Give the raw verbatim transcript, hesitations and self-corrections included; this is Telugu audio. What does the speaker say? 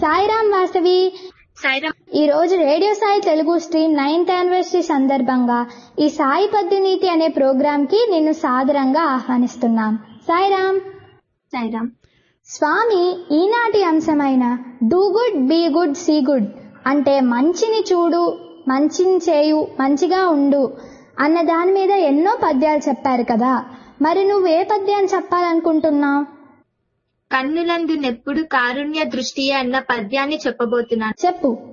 సాయిరాం వాసవి. సాయిరాం. ఈ రోజు radio Sai Telugu stream ninth anniversary సందర్భంగా ఈ సాయి పద్యనీతి అనే ప్రోగ్రామ్ కి నిన్ను సాదరంగా ఆహ్వానిస్తున్నాం. సాయిరాం. సాయిరాం. స్వామి ఈనాటి అంశమైన do good be good see good అంటే మంచిని చూడు, మంచిని చేయు, మంచిగా ఉండు అన్న దాని మీద ఎన్నో పద్యాలు చెప్పారు కదా. మరి నువ్వే పద్యాన్ని చెప్పాలనుకుంటున్నావు? కన్నులందు నెప్పుడు కారుణ్య దృష్టి అన్న పద్యాన్ని చెప్పబోతున్నాను. చెప్పు.